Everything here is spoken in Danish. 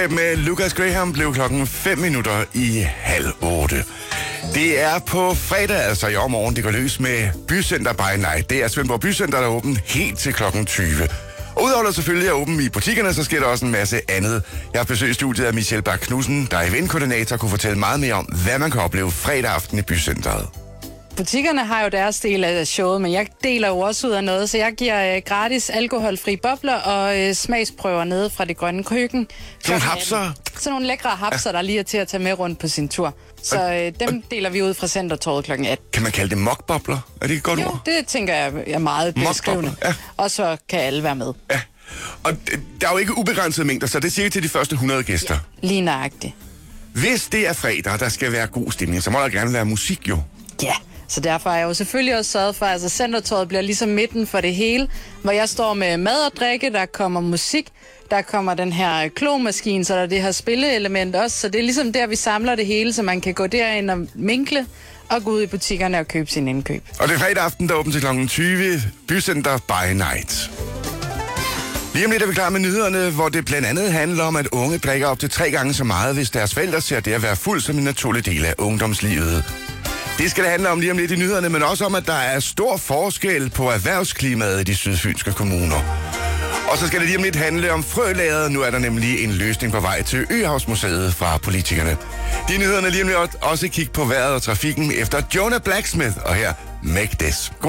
Selskab med Lucas Graham blev klokken 7:05. Det er på fredag, altså i morgen, det går løs med Bycenter by Night. Det er Svendborg Bycenter, der er åbent helt til klokken 20. Og udover selvfølgelig er åben i butikkerne, så sker der også en masse andet. Jeg har besøgt studiet af Michelle Bak Knudsen, der er eventkoordinator, kunne fortælle meget mere om, hvad man kan opleve fredag aften i Bycenteret. Butikkerne har jo deres del af showet, men jeg deler jo også ud af noget, så jeg giver gratis alkoholfri bobler og smagsprøver nede fra Det Grønne Køkken. Sådan hapser? Sådan nogle lækre hapser, der lige er til at tage med rundt på sin tur. Så dem deler vi ud fra Centertorvet klokken 18. Kan man kalde det mokbobler? Er det et godt ord? Jo, det tænker jeg er meget beskrivende. Ja. Og så kan alle være med. Ja, og der er jo ikke ubegrænsede mængder, så det siger til de første 100 gæster. Ja, lige nøjagtigt. Hvis det er fredag, der skal være god stemning, så må der gerne være musik jo. Ja, så derfor er jeg jo selvfølgelig også sørget for, altså Centertorvet bliver ligesom midten for det hele, hvor jeg står med mad og drikke, der kommer musik, der kommer den her klomaskine, så der er det her spilleelement også, så det er ligesom der, vi samler det hele, så man kan gå derind og minkle og gå ud i butikkerne og købe sin indkøb. Og det er fredag aften, der åbner til klokken 20, Bycenter by Night. Lige om lidt er vi klar med nyhederne, hvor det blandt andet handler om, at unge drikker op til 3 gange så meget, hvis deres forældre ser det at være fuldt som en naturlig del af ungdomslivet. Det skal det handle om lige om lidt i nyhederne, men også om, at der er stor forskel på erhvervsklimaet i de sydfynske kommuner. Og så skal det lige om lidt handle om frølageret. Nu er der nemlig en løsning på vej til Øhavsmuseet fra politikerne. De nyhederne lige om lidt også kigge på vejret og trafikken efter Jonah Blacksmith, og her Make This.